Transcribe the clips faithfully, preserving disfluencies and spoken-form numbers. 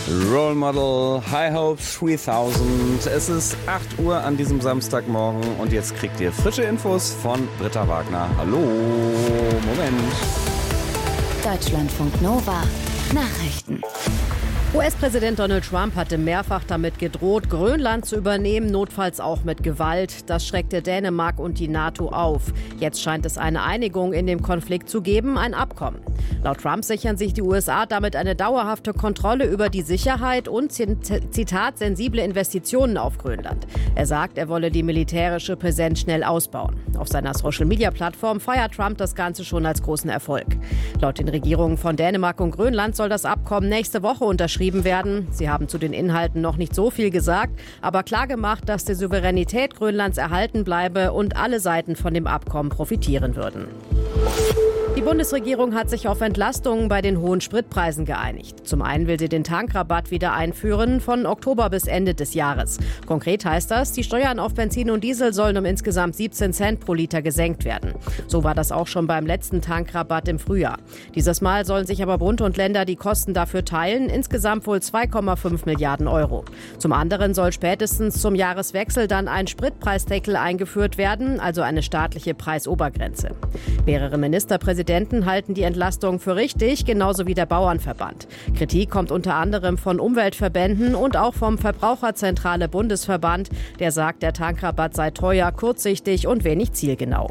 Role Model, High Hopes dreitausend. Es ist acht Uhr an diesem Samstagmorgen und jetzt kriegt ihr frische Infos von Britta Wagner. Hallo, Moment. Deutschlandfunk Nova, Nachrichten. U S-Präsident Donald Trump hatte mehrfach damit gedroht, Grönland zu übernehmen, notfalls auch mit Gewalt. Das schreckte Dänemark und die NATO auf. Jetzt scheint es eine Einigung in dem Konflikt zu geben, ein Abkommen. Laut Trump sichern sich die U S A damit eine dauerhafte Kontrolle über die Sicherheit und, Zitat, sensible Investitionen auf Grönland. Er sagt, er wolle die militärische Präsenz schnell ausbauen. Auf seiner Social-Media-Plattform feiert Trump das Ganze schon als großen Erfolg. Laut den Regierungen von Dänemark und Grönland soll das Abkommen nächste Woche unterschrieben werden. Sie haben zu den Inhalten noch nicht so viel gesagt, aber klargemacht, dass die Souveränität Grönlands erhalten bleibe und alle Seiten von dem Abkommen profitieren würden. Die Bundesregierung hat sich auf Entlastungen bei den hohen Spritpreisen geeinigt. Zum einen will sie den Tankrabatt wieder einführen, von Oktober bis Ende des Jahres. Konkret heißt das, die Steuern auf Benzin und Diesel sollen um insgesamt siebzehn Cent pro Liter gesenkt werden. So war das auch schon beim letzten Tankrabatt im Frühjahr. Dieses Mal sollen sich aber Bund und Länder die Kosten dafür teilen, insgesamt wohl zwei Komma fünf Milliarden Euro. Zum anderen soll spätestens zum Jahreswechsel dann ein Spritpreisdeckel eingeführt werden, also eine staatliche Preisobergrenze. Mehrere Ministerpräsidenten halten die Entlastung für richtig, genauso wie der Bauernverband. Kritik kommt unter anderem von Umweltverbänden und auch vom Verbraucherzentrale Bundesverband, der sagt, der Tankrabatt sei teuer, kurzsichtig und wenig zielgenau.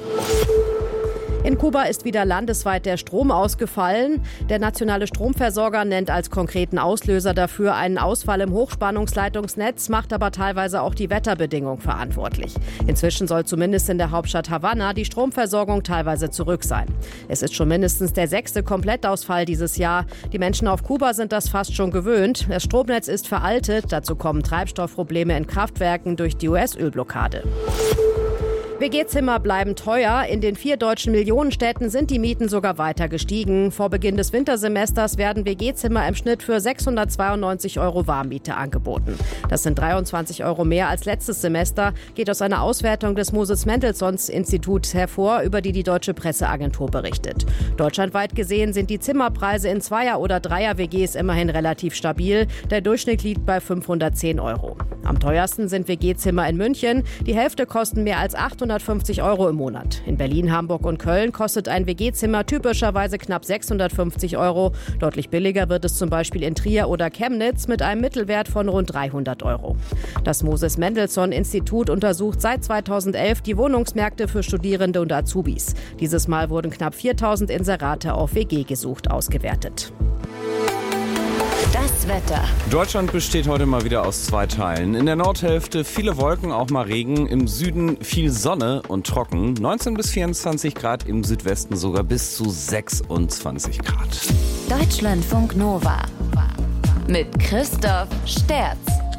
In Kuba ist wieder landesweit der Strom ausgefallen. Der nationale Stromversorger nennt als konkreten Auslöser dafür einen Ausfall im Hochspannungsleitungsnetz, macht aber teilweise auch die Wetterbedingungen verantwortlich. Inzwischen soll zumindest in der Hauptstadt Havanna die Stromversorgung teilweise zurück sein. Es ist schon mindestens der sechste Komplettausfall dieses Jahr. Die Menschen auf Kuba sind das fast schon gewöhnt. Das Stromnetz ist veraltet. Dazu kommen Treibstoffprobleme in Kraftwerken durch die U S-Ölblockade. W G-Zimmer bleiben teuer. In den vier deutschen Millionenstädten sind die Mieten sogar weiter gestiegen. Vor Beginn des Wintersemesters werden W G-Zimmer im Schnitt für sechshundertzweiundneunzig Euro Warmmiete angeboten. Das sind dreiundzwanzig Euro mehr als letztes Semester, geht aus einer Auswertung des Moses-Mendelssohn-Instituts hervor, über die die Deutsche Presseagentur berichtet. Deutschlandweit gesehen sind die Zimmerpreise in Zweier- oder Dreier-W Gs immerhin relativ stabil. Der Durchschnitt liegt bei fünfhundertzehn Euro. Am teuersten sind W G-Zimmer in München. Die Hälfte kosten mehr als achthundertfünfzig Euro im Monat. In Berlin, Hamburg und Köln kostet ein W G-Zimmer typischerweise knapp sechshundertfünfzig Euro. Deutlich billiger wird es zum Beispiel in Trier oder Chemnitz mit einem Mittelwert von rund dreihundert Euro. Das Moses-Mendelssohn-Institut untersucht seit zweitausendelf die Wohnungsmärkte für Studierende und Azubis. Dieses Mal wurden knapp viertausend Inserate auf W G gesucht ausgewertet. Das Wetter. Deutschland besteht heute mal wieder aus zwei Teilen. In der Nordhälfte viele Wolken, auch mal Regen. Im Süden viel Sonne und trocken. neunzehn bis vierundzwanzig Grad, im Südwesten sogar bis zu sechsundzwanzig Grad. Deutschlandfunk Nova mit Christoph Sterz.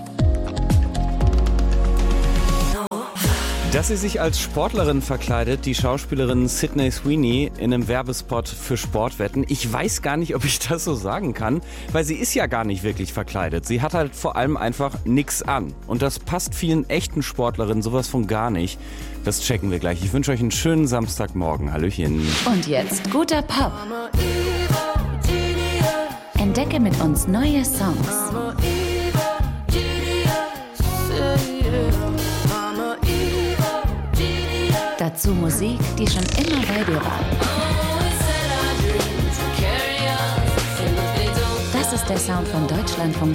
Dass sie sich als Sportlerin verkleidet, die Schauspielerin Sydney Sweeney in einem Werbespot für Sportwetten. Ich weiß gar nicht, ob ich das so sagen kann, weil sie ist ja gar nicht wirklich verkleidet. Sie hat halt vor allem einfach nix an. Und das passt vielen echten Sportlerinnen sowas von gar nicht. Das checken wir gleich. Ich wünsche euch einen schönen Samstagmorgen. Hallöchen. Und jetzt guter Pop. Entdecke mit uns neue Songs. Dazu Musik, die schon immer bei dir war. Das ist der Sound von Deutschlandfunk